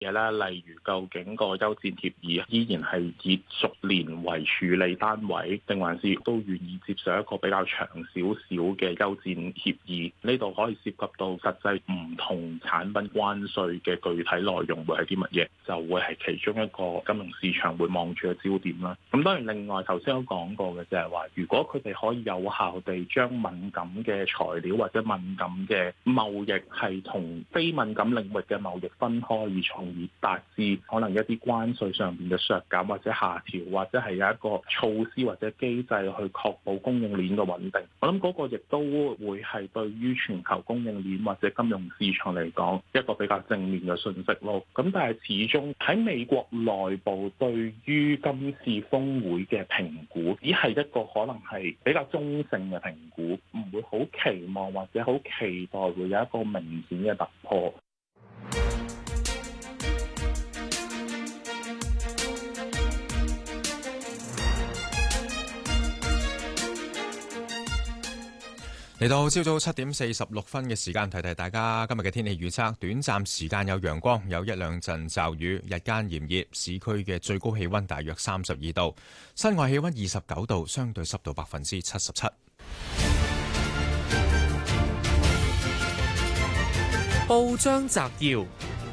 嘢啦，例如究竟個休戰協議依然係以逐年為處理單位，定還是都願意接受一個比較長少少嘅休戰協議？呢度可以涉及到實際唔同產品關稅嘅具體內容會係啲乜嘢，就會係其中一個金融市場會望住嘅焦點啦。咁當然另外頭先都講過嘅就係話，如果佢哋可以有效地將敏感嘅材料或者敏感嘅貿易係同非敏感領域嘅貿易分開，而從而達至可能一啲關稅上邊嘅削減或者下調，或者係有一個措施或者機制去確保供應鏈嘅穩定。我諗嗰個亦都會係對於全球供應鏈或者金融市場嚟講一個比較正面嘅訊息咯。咁但係始終喺美國內部對於今次峰會嘅評估，只係一個可能係比較中性嘅評估，唔會好期望或者好期待會有一個明顯嘅突破。 嚟到朝早7:46嘅時間，提提大家今日嘅天氣預測。短暫時間有陽光，有一兩陣驟雨，日間炎熱，市區嘅最高氣溫大約32度，室外氣溫29度，相對濕度77%。 報章摘要：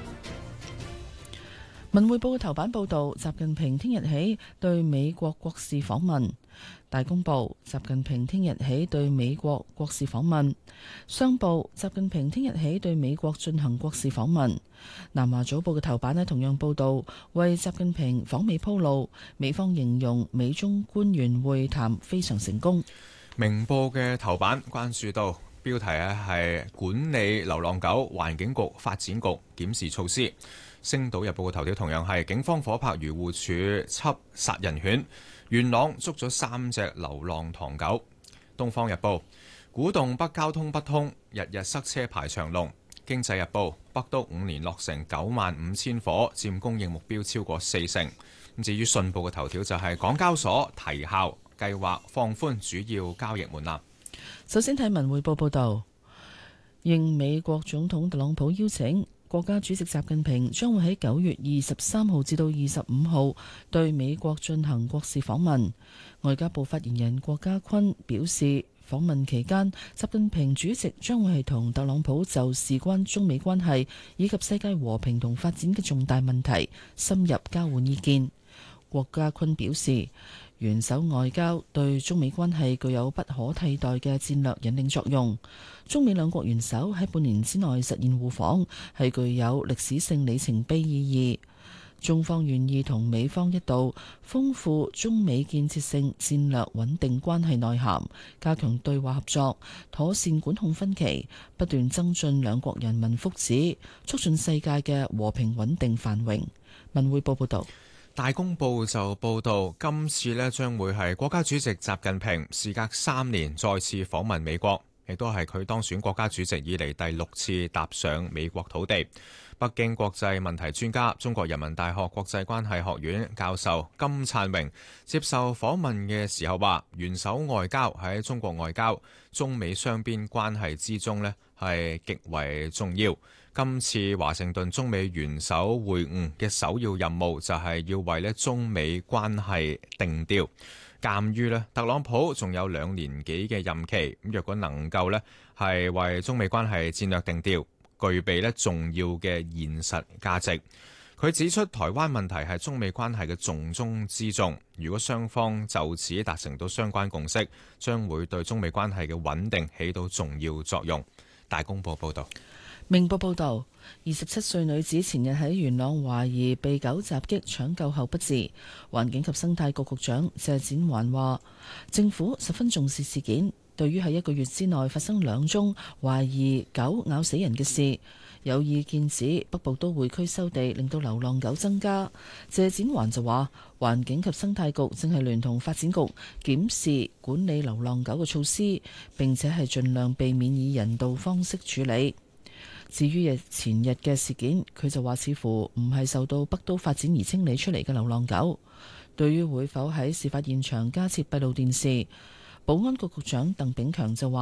文匯報嘅頭版報道，習近平聽日起對美國國事訪問。大公報：習近平聽日起對美國國事訪問。商報：習近平聽日起對美國進行國事訪問。南華早報嘅頭版呢同樣報道，為習近平訪美鋪路。美方形容美中官員會談非常成功。 明報嘅頭版關注到標題係管理流浪狗，環境局、發展局檢視措施。星島日報嘅頭條同樣係警方夥拍漁護署緝殺人犬。元朗捉咗3隻流浪唐狗。東方日報：古洞北交通不通，日日塞車排長龍。經濟日報：北都5年落成95000伙，佔供應目標超過40%。至於信報嘅頭條就係港交所提效計劃放寬主要交易門檻。 首先睇文匯報報道，應美國總統特朗普邀請，國家主席習近平將會喺9月23號至到25號對美國進行國事訪問。外交部發言人郭家坤表示，訪問期間，習近平主席將會係同特朗普就事關中美關係以及世界和平同發展嘅重大問題深入交換意見。郭家坤表示，元首外交對中美關係具有不可替代嘅戰略引領作用。中美兩國元首喺半年之內實現互訪，係具有歷史性里程碑意義。中方願意同美方一道豐富中美建設性戰略穩定關係內涵，加強對話合作，妥善管控分歧，不斷增進兩國人民福祉，促進世界嘅和平穩定繁榮。文匯報報道。 大公報就報道，今次呢將會係國家主席習近平事隔3年再次訪問美國，亦都係佢當選國家主席以嚟第6次踏上美國土地。北京國際問題專家、中國人民大學國際關係學院教授金燦榮接受訪問嘅時候話，元首外交喺中國外交、中美雙邊關係之中呢係極為重要。今次華盛頓中美元首會晤嘅首要任務就係要為中美關係定調。鑑於特朗普仲有2年幾嘅任期，咁若果能夠係為中美關係戰略定調，具備重要嘅現實價值。佢指出，台灣問題係中美關係嘅重中之重。如果雙方就此達成到相關共識，將會對中美關係嘅穩定起到重要作用。大公報報道。 明報報道，27歲女子前日喺元朗懷疑被狗襲擊搶救後不治。環境及生態局局長謝展寰話，政府十分重視事件，對於喺1個月之內發生2宗懷疑狗咬死人嘅事，有意見指北部都會區收地令到流浪狗增加。謝展寰就話，環境及生態局正係聯同發展局檢視管理流浪狗嘅措施，並且係盡量避免以人道方式處理。至於前日嘅事件，佢就話似乎唔係受到北都發展而清理出嚟嘅流浪狗。對於會否喺事發現場加設閉路電視，保安局局長鄧炳強就話，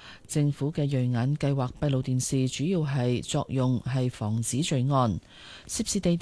政府嘅銳眼計劃閉路電視主要係作用係防止罪案，涉事地點